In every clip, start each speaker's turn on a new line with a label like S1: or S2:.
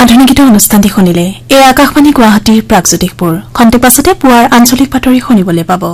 S1: আধুনিক অনুষ্ঠানটি শুনিলে এই আকাশবাণী গুৱাহাটীৰ প্ৰাগজ্যোতিষপুৰ খন্তে পাছতে পুৱাৰ আঞ্চলিক বাতৰি শুনিবলৈ পাব।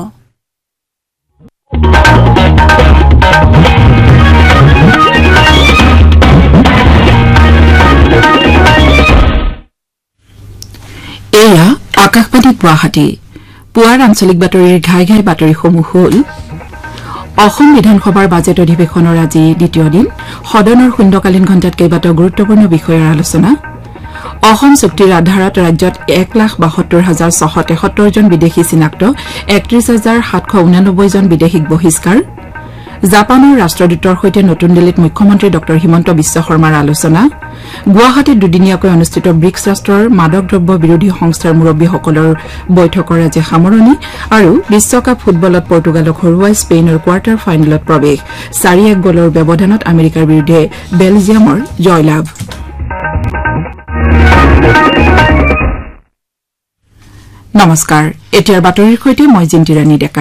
S2: এয়া আকাশবাণী গুৱাহাটী পুৱাৰ আঞ্চলিক বাতৰিৰ ঘাই ঘাই বাতৰিসমূহ হ'ল অসম বিধানসভাৰ বাজেট অধিৱেশনৰ আজি দ্বিতীয় দিন সদনৰ শূন্যকালীন ঘণ্টাত কেইবাটাও গুৰুত্বপূৰ্ণ বিষয়ৰ আলোচনা অসম চুক্তিৰ আধাৰত ৰাজ্যত 1,72,673 জন বিদেশী চিনাক্ত 31,789 জন বিদেশীক বহিষ্কাৰ জাপানৰ ৰাষ্ট্ৰদূতৰ সৈতে নতুন দিল্লীত মুখ্যমন্ত্ৰী ড হিমন্ত বিশ্ব শৰ্মাৰ আলোচনা গুৱাহাটীত দুদিনীয়াকৈ অনুষ্ঠিত ব্ৰিক্স ৰাষ্ট্ৰৰ মাদক দ্ৰব্য বিৰোধী সংস্থাৰ মুৰব্বীসকলৰ বৈঠকৰ আজি সামৰণি আৰু বিশ্বকাপ ফুটবলত পৰ্তুগালক হৰুৱাই স্পেইনৰ কোৱাৰ্টাৰ ফাইনেলত প্ৰৱেশ 4-1 গলৰ ব্যৱধানত আমেৰিকাৰ বিৰুদ্ধে বেলজিয়ামৰ জয়লাভ নমস্কাৰ এতিয়াৰ বাতৰিৰ সৈতে মই জিন্তিৰাণী ডেকা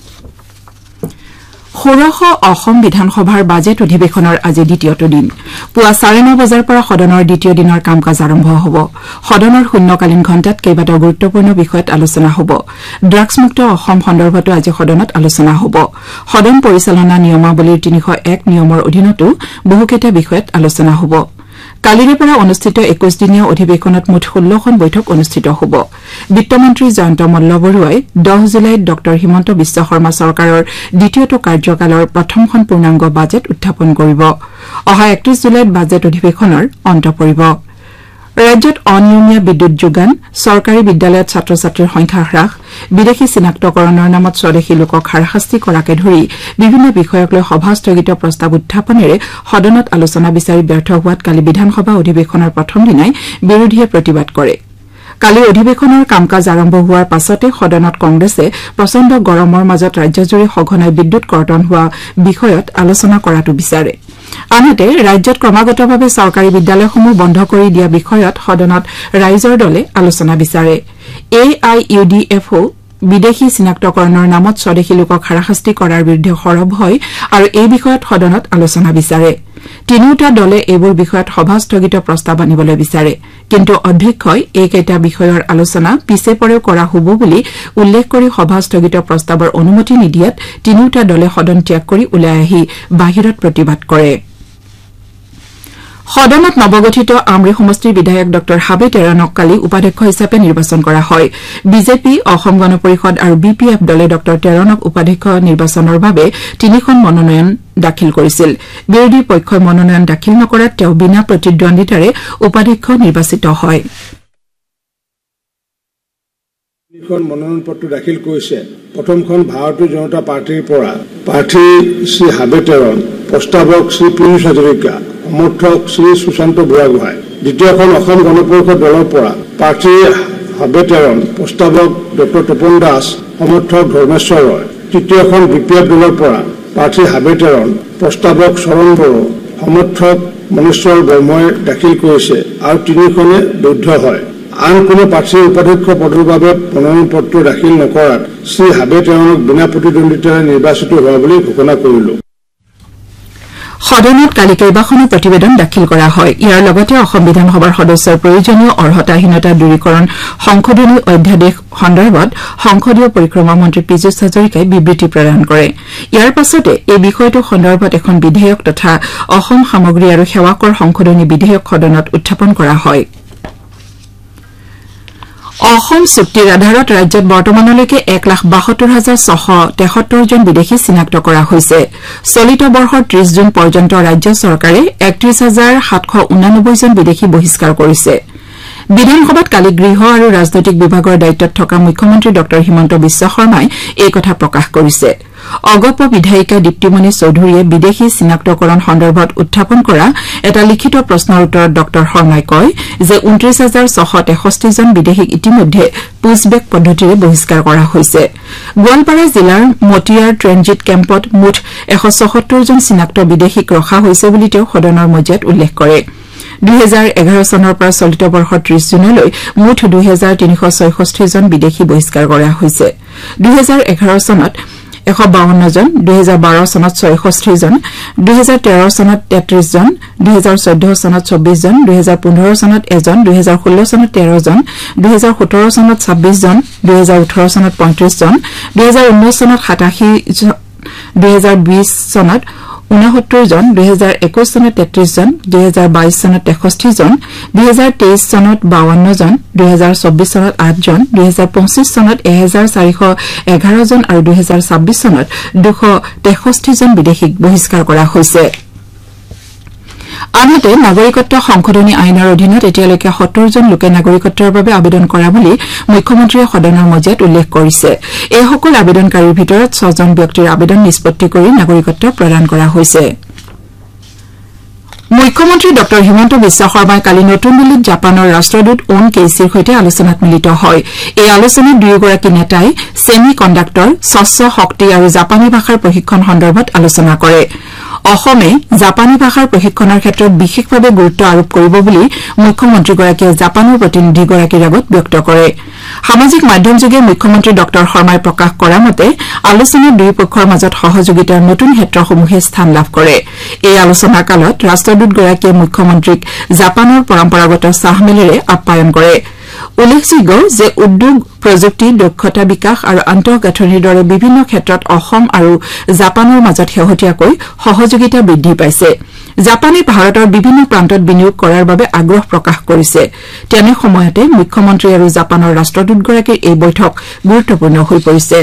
S2: ষোড়শ অসম বিধানসভাৰ বাজেট অধিৱেশনৰ আজি দ্বিতীয়টো দিন পুৱা 9:30 বজাৰ পৰা সদনৰ দ্বিতীয় দিনৰ কাম কাজ আৰম্ভ হ'ব সদনৰ শূন্যকালীন ঘণ্টাত কেইবাটাও গুৰুত্বপূৰ্ণ বিষয়ত আলোচনা হ'ব ড্ৰাগছমুক্ত অসম সন্দৰ্ভতো আজি সদনত আলোচনা হ'ব সদন পৰিচালনা নিয়মাৱলীৰ 301 নিয়মৰ অধীনতো বহুকেইটা বিষয়ত আলোচনা হ'ব কালিৰে পৰা অনুষ্ঠিত 21 দিনীয়া অধিৱেশনত মুঠ 16খন বৈঠক অনুষ্ঠিত হ'ব বিত্তমন্ত্ৰী জয়ন্ত মল্লবৰুৱাই 10 জুলাইত ড হিমন্ত বিশ্ব শৰ্মা চৰকাৰৰ দ্বিতীয়টো কাৰ্যকালৰ প্ৰথমখন পূৰ্ণাংগ বাজেট উত্থাপন কৰিব অহা 31 জুলাইত বাজেট অধিৱেশনৰ অন্ত পৰিব ৰাজ্যত অনিয়মীয়া বিদ্যুৎ যোগান চৰকাৰী বিদ্যালয়ত ছাত্ৰ ছাত্ৰীৰ সংখ্যা হ্ৰাস বিদেশী চিনাক্তকৰণৰ নামত স্বদেশী লোকক হাৰাশাস্তি কৰাকে ধৰি বিভিন্ন বিষয়ক লৈ সভা স্থগিত প্ৰস্তাৱ উত্থাপনেৰে সদনত আলোচনা বিচাৰি ব্যৰ্থ হোৱাত কালি বিধানসভা অধিৱেশনৰ প্ৰথম দিনাই বিৰোধীয়ে প্ৰতিবাদ কৰে কালি অধিৱেশনৰ কাম কাজ আৰম্ভ হোৱাৰ পাছতে সদনত কংগ্ৰেছে প্ৰচণ্ড গৰমৰ মাজত ৰাজ্যজুৰি সঘনাই বিদ্যুৎ কৰ্তন হোৱা বিষয়ত আলোচনা কৰাটো বিচাৰে আনহাতে ৰাজ্যত ক্ৰমাগতভাৱে চৰকাৰী বিদ্যালয়সমূহ বন্ধ কৰি দিয়া বিষয়ত সদনত ৰাইজৰ দলে আলোচনা বিচাৰে AIUDFO বিদেশী চিনাক্তকৰণৰ নামত স্বদেশী লোকক হাৰাশাস্তি কৰাৰ বিৰুদ্ধে সৰব হয় আৰু এই বিষয়ত সদনত আলোচনা বিচাৰে তিনিওটা দলে এইবোৰ বিষয়ত সভা স্থগিত প্ৰস্তাৱ আনিবলৈ বিচাৰে কিন্তু অধ্যক্ষই এইকেইটা বিষয়ৰ আলোচনা পিছে পৰেও কৰা হ'ব বুলি উল্লেখ কৰি সভা স্থগিত প্ৰস্তাৱৰ অনুমতি নিদিয়াত তিনিওটা দলে সদন ত্যাগ কৰি ওলাই আহি বাহিৰত প্ৰতিবাদ কৰে সদনত নৱগঠিত আমৰি সমষ্টিৰ বিধায়ক ড হাবে তেৰণক কালি উপাধ্যক্ষ হিচাপে নিৰ্বাচন কৰা হয় বিজেপি অসম গণ পৰিষদ আৰু BPF দলে ড তেৰণক উপাধ্যক্ষ নিৰ্বাচনৰ বাবে 3খন মনোনয়ন দাখিল কৰিছিল বিৰোধী পক্ষই মনোনয়ন দাখিল নকৰাত তেওঁ বিনা প্ৰতিদ্বন্দ্বিতাৰে উপাধ্যক্ষ নিৰ্বাচিত হয়
S3: মনোনয়ন পত্ৰ দাখিল কৰিছে প্ৰথমখন ভাৰতীয় জনতা পাৰ্টিৰ পৰা প্ৰাৰ্থী শ্ৰী হাবে তেৰণ প্ৰস্তাৱক শ্ৰী পীয়ুষ হাজৰিকা সমৰ্থক শ্ৰী সুশান্ত বুঢ়াগোহাঁই দ্বিতীয়খন অসম গণ পৰিষদ দলৰ পৰা প্ৰাৰ্থী হাবে তেৰণ প্ৰস্তাৱক ড তপন দাস সমৰ্থক ধৰ্মেশ্বৰ ৰয় তৃতীয়খন BPF দলৰ পৰা প্ৰাৰ্থী হাবে তেৰণ প্ৰস্তাৱক চৰণ বড়ো সমৰ্থক মনেশ্বৰ বৰ্মই দাখিল কৰিছে আৰু তিনিখনে বৈধ হয় আন কোনো প্ৰাৰ্থীৰ উপাধ্যক্ষ পদৰ বাবে মনোনয়ন পত্ৰ দাখিল নকৰাত শ্ৰী হাবে তেৰণক বিনা প্ৰতিদ্বন্দ্বিতাৰে নিৰ্বাচিত হোৱা বুলি ঘোষণা কৰিলো
S2: সদনত কালি কেইবাখনো প্ৰতিবেদন দাখিল কৰা হয় ইয়াৰ লগতে অসম বিধানসভাৰ সদস্যৰ প্ৰয়োজনীয় অৰ্হতাহীনতা দূৰীকৰণ সংশোধনী অধ্যাদেশ সন্দৰ্ভত সংসদীয় পৰিক্ৰমা মন্ত্ৰী পীযুষ হাজৰিকাই বিবৃতি প্ৰদান কৰে ইয়াৰ পাছতে এই বিষয়টো সন্দৰ্ভত এখন বিধেয়ক তথা অসম সামগ্ৰী আৰু সেৱা কৰ সংশোধনী বিধেয়ক সদনত উত্থাপন কৰা হয় অসম চুক্তিৰ আধাৰত ৰাজ্যত বৰ্তমানলৈকে 1,72,673 জন বিদেশী চিনাক্ত কৰা হৈছে চলিত বৰ্ষৰ 30 জুন পৰ্যন্ত ৰাজ্য চৰকাৰে 31,789 জন বিদেশী বহিষ্কাৰ কৰিছে বিধানসভাত কালি গৃহ আৰু ৰাজনৈতিক বিভাগৰ দায়িত্বত থকা মুখ্যমন্ত্ৰী ড হিমন্ত বিশ্ব শৰ্মাই এই কথা প্ৰকাশ কৰিছে অগপ বিধায়িকা দীপ্তিমণি চৌধুৰীয়ে বিদেশী চিনাক্তকৰণ সন্দৰ্ভত উত্থাপন কৰা এটা লিখিত প্ৰশ্নৰ উত্তৰত ড শৰ্মাই কয় যে 29,663 জন বিদেশীক ইতিমধ্যে পুছবেক পদ্ধতিৰে বহিষ্কাৰ কৰা হৈছে গোৱালপাৰা জিলাৰ মটিয়াৰ ট্ৰেনজিট কেম্পত মুঠ 174 জন চিনাক্ত বিদেশীক ৰখা হৈছে বুলি তেওঁ সদনৰ মজিয়াত উল্লেখ কৰে 2011 চনৰ পৰা চলিত বৰ্ষৰ 30 জুনলৈ মুঠ 2,366 জন বিদেশী বহিষ্কাৰ কৰা হৈছে 2011 চনত 152 জন 2012 চনত 66 জন 2013 চনত 33 জন 2014 চনত 24 জন 2015 চনত 1 জন 2016 চনত 13 জন 2017 চনত 26 জন 2018 চনত 35 জন 2019 চনত 87 জন 2020 চনত 69 জন 2021 চনত 33 জন 2022 চনত 63 জন 2023 চনত 52 জন 2024 চনত 8 জন 2025 চনত 1411 জন আৰু 2026 চনত 263 জন বিদেশীক বহিষ্কাৰ কৰা হৈছে আনহাতে নাগৰিকত্ব সংশোধনী আইনৰ অধীনত এতিয়ালৈকে 70 জন লোকে নাগৰিকত্বৰ বাবে আবেদন কৰা বুলি মুখ্যমন্ত্ৰীয়ে সদনৰ মজিয়াত উল্লেখ কৰিছে এই সকল আবেদনকাৰীৰ ভিতৰত 6 জন ব্যক্তিৰ আবেদন নিষ্পত্তি কৰি নাগৰিকত্ব প্ৰদান কৰা হৈছে মুখ্যমন্ত্ৰী ডক্টৰ হিমন্ত বিশ্ব শৰ্মাই কালি নতুন দিল্লীত জাপানৰ ৰাষ্ট্ৰদূত ওন কেইচিৰ সৈতে আলোচনাত মিলিত হয় এই আলোচনাত দুয়োগৰাকী নেতাই ছেমি কণ্ডাক্টৰ স্বচ্ছ শক্তি আৰু জাপানী ভাষাৰ প্ৰশিক্ষণ সন্দৰ্ভত আলোচনা কৰে অসমে জাপানী ভাষাৰ প্ৰশিক্ষণৰ ক্ষেত্ৰত বিশেষভাৱে গুৰুত্ব আৰোপ কৰিব বুলি মুখ্যমন্ত্ৰীগৰাকীয়ে জাপানৰ প্ৰতিনিধিগৰাকীৰ আগত ব্যক্ত কৰে সামাজিক মাধ্যমযোগে মুখ্যমন্ত্ৰী ডক্টৰ শৰ্মাই প্ৰকাশ কৰা মতে আলোচনাত দুই পক্ষৰ মাজত সহযোগিতাৰ নতুন ক্ষেত্ৰসমূহে স্থান লাভ কৰে এই আলোচনাৰ কালত ৰাষ্ট্ৰদূতগৰাকীয়ে মুখ্যমন্ত্ৰীক জাপানৰ পৰম্পৰাগত চাহমেলেৰে আপ্যায়ন কৰে উল্লেখযোগ্য যে উদ্যোগ প্ৰযুক্তি দক্ষতা বিকাশ আৰু আন্তঃগাঁথনিৰ দৰে বিভিন্ন ক্ষেত্ৰত অসম আৰু জাপানৰ মাজত শেহতীয়াকৈ সহযোগিতা বৃদ্ধি পাইছে জাপানে ভাৰতৰ বিভিন্ন প্ৰান্তত বিনিয়োগ কৰাৰ বাবে আগ্ৰহ প্ৰকাশ কৰিছে তেনে সময়তে মুখ্যমন্ত্ৰী আৰু জাপানৰ ৰাষ্ট্ৰদূতগৰাকীৰ এই বৈঠক গুৰুত্বপূৰ্ণ হৈ পৰিছে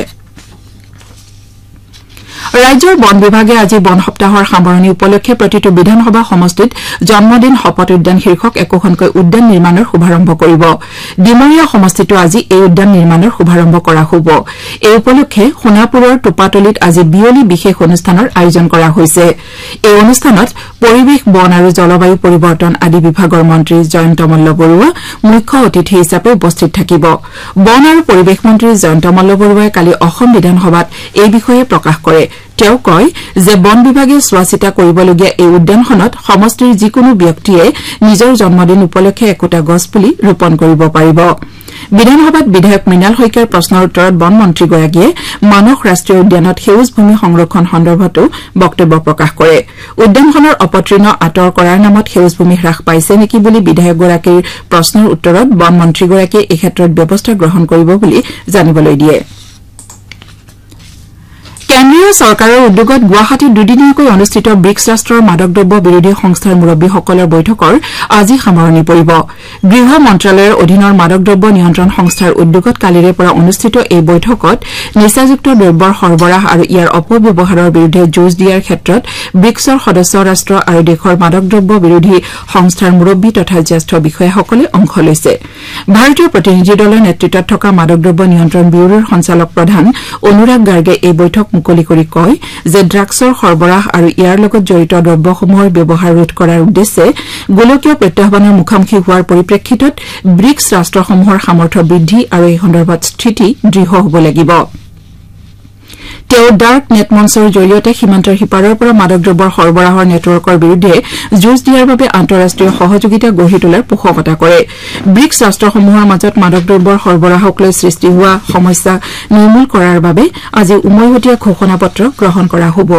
S2: ৰাজ্যৰ বন বিভাগে আজি বন সপ্তাহৰ সামৰণি উপলক্ষে প্ৰতিটো বিধানসভা সমষ্টিত জন্মদিন শপত উদ্যান শীৰ্ষক একোখনকৈ উদ্যান নিৰ্মাণৰ শুভাৰম্ভ কৰিব ডিমৰীয়া সমষ্টিতো আজি এই উদ্যান নিৰ্মাণৰ শুভাৰম্ভ কৰা হ'ব এই উপলক্ষে সোণাপুৰৰ টোপাতলিত আজি বিয়লি বিশেষ অনুষ্ঠানৰ আয়োজন কৰা হৈছে এই অনুষ্ঠানত পৰিৱেশ বন আৰু জলবায়ু পৰিৱৰ্তন আদি বিভাগৰ মন্ত্ৰী জয়ন্ত মল্ল বৰুৱা মুখ্য অতিথি হিচাপে উপস্থিত থাকিব বন আৰু পৰিৱেশ মন্ত্ৰী জয়ন্ত মল্ল বৰুৱাই কালি অসম বিধানসভাত এই বিষয়ে প্ৰকাশ কৰে তেওঁ কয় যে বন বিভাগে চোৱাচিতা কৰিবলগীয়া এই উদ্যানখনত সমষ্টিৰ যিকোনো ব্যক্তিয়ে নিজৰ জন্মদিন উপলক্ষে একোটা গছপুলি ৰোপণ কৰিব পাৰিব বিধানসভাত বিধায়ক মৃণাল শইকীয়াৰ প্ৰশ্নৰ উত্তৰত বন মন্ত্ৰীগৰাকীয়ে মানস ৰাষ্ট্ৰীয় উদ্যানত সেউজ ভূমি সংৰক্ষণ সন্দৰ্ভতো বক্তব্য প্ৰকাশ কৰে উদ্যানখনৰ অপতৃণ আঁতৰ কৰাৰ নামত সেউজ ভূমি হ্ৰাস পাইছে নেকি বুলি বিধায়কগৰাকীৰ প্ৰশ্নৰ উত্তৰত বন মন্ত্ৰীগৰাকীয়ে এই ক্ষেত্ৰত ব্যৱস্থা গ্ৰহণ কৰিব বুলি জানিবলৈ দিয়ে কেন্দ্ৰীয় চৰকাৰৰ উদ্যোগত গুৱাহাটীত দুদিনীয়াকৈ অনুষ্ঠিত ব্ৰিক্স ৰাষ্ট্ৰৰ মাদকদ্ৰব্য বিৰোধী সংস্থাৰ মুৰব্বীসকলৰ বৈঠকৰ আজি সামৰণি পৰিব গৃহ মন্ত্ৰালয়ৰ অধীনৰ মাদকদ্ৰব্য নিয়ন্ত্ৰণ সংস্থাৰ উদ্যোগত কালিৰে পৰা অনুষ্ঠিত এই বৈঠকত নিচাযুক্ত দ্ৰব্যৰ সৰবৰাহ আৰু ইয়াৰ অপব্যৱহাৰৰ বিৰুদ্ধে যুঁজ দিয়াৰ ক্ষেত্ৰত ব্ৰিক্সৰ সদস্য ৰাষ্ট্ৰ আৰু দেশৰ মাদকদ্ৰব্য বিৰোধী সংস্থাৰ মুৰব্বী তথা জ্যেষ্ঠ বিষয়াসকলে অংশ লৈছে ভাৰতীয় প্ৰতিনিধি দলৰ নেতৃত্বত থকা মাদকদ্ৰব্য নিয়ন্ত্ৰণ ব্যুৰোৰ সঞ্চালক প্ৰধান অনুৰাগ গাৰ্গে এই বৈঠক মুকলি কৰি কয় যে ড্ৰাগছৰ সৰবৰাহ আৰু ইয়াৰ লগত জড়িত দ্ৰব্যসমূহৰ ব্যৱহাৰ ৰোধ কৰাৰ উদ্দেশ্যে গোলকীয় প্ৰত্যাহ্বানৰ মুখামুখি হোৱাৰ পৰিপ্ৰেক্ষিতত ব্ৰিক্স ৰাষ্ট্ৰসমূহৰ সামৰ্থ্য বৃদ্ধি আৰু এই সন্দৰ্ভত স্থিতি দৃঢ় হ'ব লাগিব তেওঁ ডাৰ্ক নেট মঞ্চৰ জৰিয়তে সীমান্তৰ সিপাৰৰ পৰা মাদকদ্ৰব্যৰ সৰবৰাহৰ নেটৱৰ্কৰ বিৰুদ্ধে যুঁজ দিয়াৰ বাবে আন্তঃৰাষ্ট্ৰীয় সহযোগিতা গঢ়ি তোলাৰ পোষকতা কৰে ব্ৰিক্স ৰাষ্ট্ৰসমূহৰ মাজত মাদকদ্ৰব্যৰ সৰবৰাহক লৈ সৃষ্টি হোৱা সমস্যা নিৰ্মূল কৰাৰ বাবে আজি উমৈহতীয়া ঘোষণাপত্ৰ গ্ৰহণ কৰা হ'ব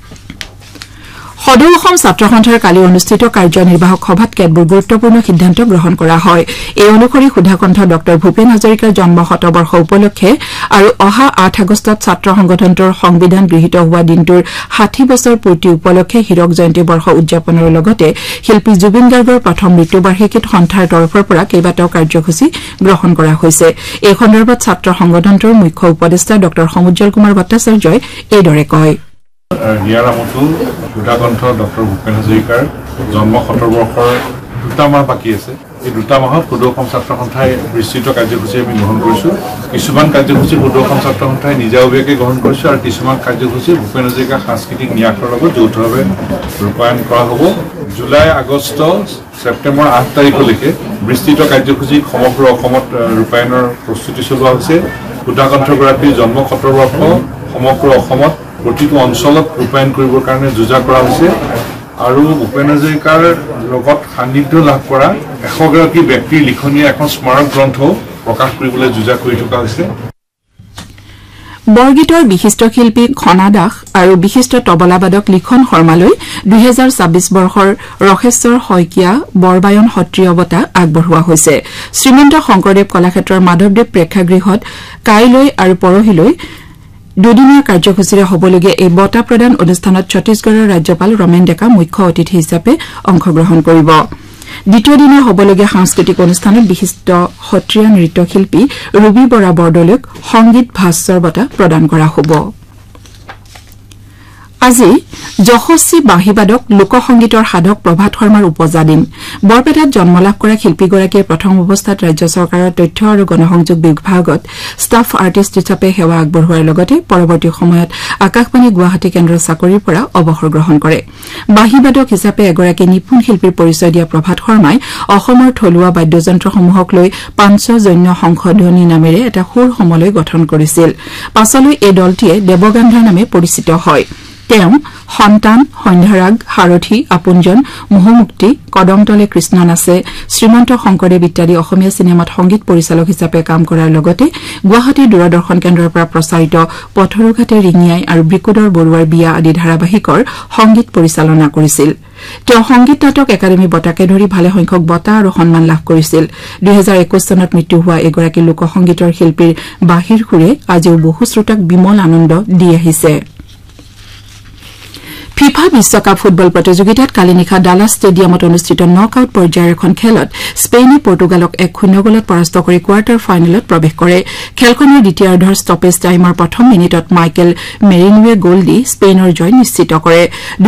S2: সদৌ অসম ছাত্ৰ সন্থাৰ কালি অনুষ্ঠিত কাৰ্যনিৰ্বাহক সভাত কেতবোৰ গুৰুত্বপূৰ্ণ সিদ্ধান্ত গ্ৰহণ কৰা হয় এই অনুসৰি সুধাকণ্ঠ ডঃ ভূপেন হাজৰিকাৰ জন্ম শতবৰ্ষ উপলক্ষে আৰু অহা 8 আগষ্টত ছাত্ৰ সংগঠনটোৰ সংবিধান গৃহীত হোৱা দিনটোৰ 60 বছৰ পূৰ্তি উপলক্ষে হীৰক জয়ন্তী বৰ্ষ উদযাপনৰ লগতে শিল্পী জুবিন গাৰ্গৰ প্ৰথম মৃত্যুবাৰ্ষিকীত সন্থাৰ তৰফৰ পৰা কেইবাটাও কাৰ্যসূচী গ্ৰহণ কৰা হৈছে এই সন্দৰ্ভত ছাত্ৰ সংগঠনটোৰ মুখ্য উপদেষ্টা ডঃ সমুজ্জ্বল কুমাৰ ভট্টাচাৰ্যই এইদৰে কয়
S4: নিয়াৰামতো সুধাকণ্ঠ ডক্টৰ ভূপেন হাজৰিকাৰ জন্ম শতবৰ্ষৰ 2টা মাহ বাকী আছে এই 2টা মাহত সদৌ অসম ছাত্ৰ সন্থাই বিস্তৃত কাৰ্যসূচী আমি গ্ৰহণ কৰিছোঁ কিছুমান কাৰ্যসূচী সদৌ অসম ছাত্ৰ সন্থাই নিজাববীয়াকৈ গ্ৰহণ কৰিছোঁ আৰু কিছুমান কাৰ্যসূচী ভূপেন হাজৰিকাৰ সাংস্কৃতিক ন্যাসৰ লগত যৌথভাৱে ৰূপায়ণ কৰা হ'ব জুলাই আগষ্ট ছেপ্টেম্বৰ 8 তাৰিখলৈকে বিস্তৃত কাৰ্যসূচী সমগ্ৰ অসমত ৰূপায়ণৰ প্ৰস্তুতি চলোৱা হৈছে সুধাকণ্ঠগৰাকীৰ জন্ম শতবৰ্ষ সমগ্ৰ অসমত প্ৰতিটো অঞ্চলত ৰূপায়ণ কৰিবৰ কাৰণে যোজা কৰা হৈছে আৰু ভূপেন হাজৰিকাৰ লগত সান্নিধ্য লাভ কৰা 100 গৰাকী ব্যক্তিৰ লিখনীয়া এখন স্মাৰক গ্ৰন্থ প্ৰকাশ কৰিবলৈ যোজা কৰি থকা হৈছে
S2: বৰগীতৰ বিশিষ্ট শিল্পী খনা দাস আৰু বিশিষ্ট তবলাবাদক লিখন শৰ্মালৈ 2026 বৰ্ষৰ ৰখেশ্বৰ শইকীয়া বৰবায়ন সত্ৰীয় বঁটা আগবঢ়োৱা হৈছে। শ্ৰীমন্ত শংকৰদেৱ কলাক্ষেত্ৰৰ মাধৱদেৱ প্ৰেক্ষাগৃহত কাইলৈ আৰু পৰহিলৈ দুদিনীয়া কাৰ্যসূচীৰে হ'বলগীয়া এই বঁটা প্ৰদান অনুষ্ঠানত ছত্তীশগড়ৰ ৰাজ্যপাল ৰমেন ডেকা মুখ্য অতিথি হিচাপে অংশগ্ৰহণ কৰিব। দ্বিতীয় দিনা হ'বলগীয়া সাংস্কৃতিক অনুষ্ঠানত বিশিষ্ট সত্ৰীয়া নৃত্যশিল্পী ৰবি বৰা বৰদলৈক সংগীত ভাস্বৰ বঁটা প্ৰদান কৰা হ'ব। আজি যশস্বী বাঁহীবাদক লোকসংগীতৰ সাধক প্ৰভাত শৰ্মাৰ উপজা দিন। বৰপেটাত জন্মলাভ কৰা শিল্পীগৰাকীয়ে প্ৰথম অৱস্থাত ৰাজ্য চৰকাৰৰ তথ্য আৰু গণসংযোগ বিভাগত ষ্টাফ আৰ্টিষ্ট হিচাপে সেৱা আগবঢ়োৱাৰ লগতে পৰৱৰ্তী সময়ত আকাশবাণী গুৱাহাটী কেন্দ্ৰৰ চাকৰিৰ পৰা অৱসৰ গ্ৰহণ কৰে। বাঁহীবাদক হিচাপে এগৰাকী নিপুণ শিল্পীৰ পৰিচয় দিয়া প্ৰভাত শৰ্মাই অসমৰ থলুৱা বাদ্যযন্ত্ৰসমূহক লৈ পাঞ্চজন্য সংশোধনী নামেৰে এটা সুৰ সমলয় গঠন কৰিছিল। পাছলৈ এই দলটিয়ে দেৱগান্ধাৰ নামে পৰিচিত হয়। তেওঁ সন্তান, সন্ধ্যাৰাগ, সাৰথী, আপোনজন, মোহমুক্তি, কদমতলে কৃষ্ণ নাচে, শ্ৰীমন্ত শংকৰদেৱ ইত্যাদি অসমীয়া চিনেমাত সংগীত পৰিচালক হিচাপে কাম কৰাৰ লগতে গুৱাহাটী দূৰদৰ্শন কেন্দ্ৰৰ পৰা প্ৰচাৰিত পথৰুঘাটে ৰিঙিয়াই আৰু ব্ৰিকোদৰ বৰুৱাৰ বিয়া আদি ধাৰাবাহিকৰ সংগীত পৰিচালনা কৰিছিল। তেওঁ সংগীত নাটক একাডেমী বঁটাকে ধৰি ভালেসংখ্যক বঁটা আৰু সন্মান লাভ কৰিছিল। 2021 চনত মৃত্যু হোৱা এগৰাকী লোকসংগীতৰ শিল্পীৰ বাঁহীৰ সুৰে আজিও বহু শ্ৰোতাক বিমল আনন্দ দি আহিছে। ফিফা বিশ্বকাপ ফুটবল প্ৰতিযোগিতাত কালি নিশা ডালাছ ষ্টেডিয়ামত অনুষ্ঠিত নক আউট পৰ্যায়ৰ এখন খেলত স্পেইনে পৰ্তুগালক 1-0 গলত পৰাস্ত কৰি কোৱাৰ্টাৰ ফাইনেলত প্ৰৱেশ কৰে। খেলখনৰ দ্বিতীয়াৰ্ধৰ ষ্টপেজ টাইমৰ প্ৰথম মিনিটত মাইকেল মেৰিনোৱে গ'ল দি স্পেইনৰ জয় নিশ্চিত কৰে।